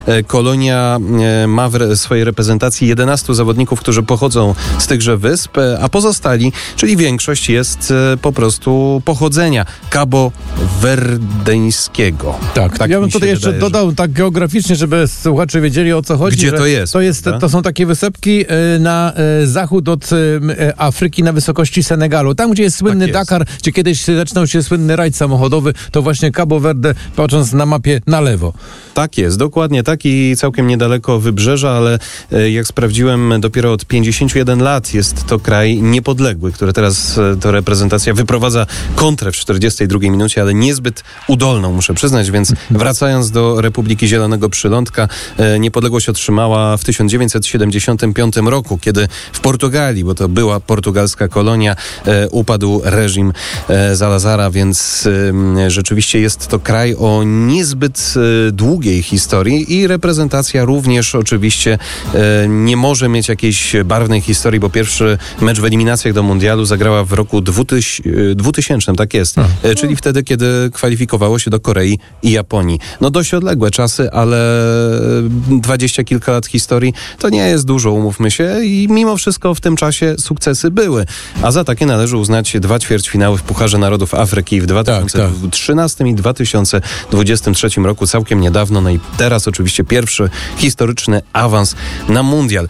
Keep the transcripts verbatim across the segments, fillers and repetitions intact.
Kolonia ma w swojej reprezentacji jedenastu zawodników, którzy pochodzą z tychże wysp, a pozostali, czyli większość, jest po prostu pochodzenia kabowerdeńskiego. Tak, tak, ja bym tutaj jeszcze wydaje, dodał że... tak geograficznie, żeby słuchacze wiedzieli, o co chodzi. Gdzie to jest? To, jest, to są takie wysepki na zachód od Afryki, na wysokości Senegalu. Tam, gdzie jest słynny tak jest. Dakar, gdzie kiedyś zaczynał się słynny rajd samochodowy, to właśnie Cabo Verde, patrząc na mapie na lewo. Tak jest, dokładnie tak i całkiem niedaleko wybrzeża, ale jak sprawdziłem, dopiero od pięćdziesięciu jeden lat jest to kraj niepodległy, który teraz to reprezentacja wyprowadza kontrę w czterdziestej drugiej minucie, ale niezbyt udolną, muszę przyznać, więc wracając do Republiki Zielonego Przylądka, niepodległość otrzymała w tysiąc dziewięćset siedemdziesiątym piątym roku, kiedy w Portugalii, bo to była portugalska kolonia, upadł reżim Salazara, więc rzeczywiście jest to kraj o niezbyt długiej historii i reprezentacja również oczywiście e, nie może mieć jakiejś barwnej historii, bo pierwszy mecz w eliminacjach do mundialu zagrała w roku dwutysięcznym, tak jest, e, czyli wtedy, kiedy kwalifikowało się do Korei i Japonii. No dość odległe czasy, ale dwadzieścia kilka lat historii to nie jest dużo, umówmy się, i mimo wszystko w tym czasie sukcesy były. A za takie należy uznać dwa ćwierćfinały w Pucharze Narodów Afryki w dwa tysiące trzynastym tak, tak. i dwa tysiące dwudziestym trzecim roku, całkiem niedawno, no i teraz oczywiście pierwszy historyczny awans na mundial.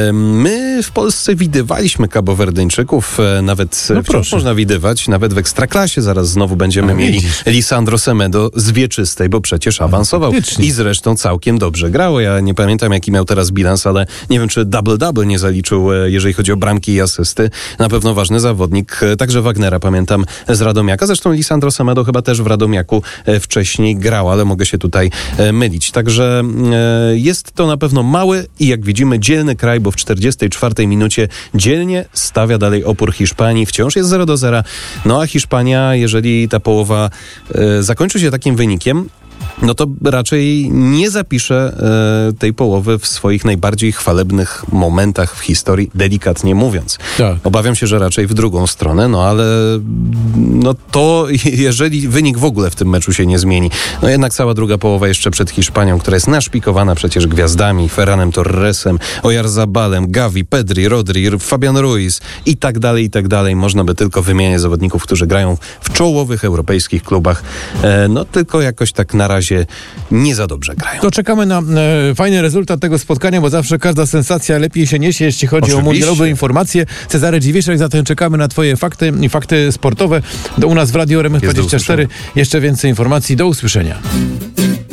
My w Polsce widywaliśmy kabowerdyńczyków, nawet no wciąż można widywać, nawet w Ekstraklasie zaraz znowu będziemy no, mieli widzisz. Lisandro Semedo z Wieczystej, bo przecież awansował i zresztą całkiem dobrze grało. Ja nie pamiętam, jaki miał teraz bilans, ale nie wiem, czy double-double nie zaliczył, jeżeli chodzi o bramki i asysty. Na pewno ważny zawodnik. Także Wagnera pamiętam z Radomiaka. Zresztą Lisandro Semedo chyba też w Radomiaku wcześniej grał, ale mogę się tutaj mylić. Także jest to na pewno mały i jak widzimy dzielny kraj, bo w czterdziestej czwartej minucie dzielnie stawia dalej opór Hiszpanii. Wciąż jest zero do zera. No a Hiszpania, jeżeli ta połowa e, zakończy się takim wynikiem, no to raczej nie zapisze e, tej połowy w swoich najbardziej chwalebnych momentach w historii, delikatnie mówiąc. Tak. Obawiam się, że raczej w drugą stronę, no ale no to jeżeli wynik w ogóle w tym meczu się nie zmieni, no jednak cała druga połowa jeszcze przed Hiszpanią, która jest naszpikowana przecież gwiazdami, Ferranem Torresem, Oyarzabalem, Gavi, Pedri, Rodri, Fabian Ruiz i tak dalej, i tak dalej. Można by tylko wymieniać zawodników, którzy grają w czołowych europejskich klubach, e, no tylko jakoś tak na razie nie za dobrze grają. To czekamy na e, fajny rezultat tego spotkania, bo zawsze każda sensacja lepiej się niesie, jeśli chodzi Oczywiście. o mundialowe informacje. Cezary Dziwiszek, zatem czekamy na twoje fakty i fakty sportowe. Do u nas w Radio R M F dwadzieścia cztery. Jeszcze więcej informacji. Do usłyszenia.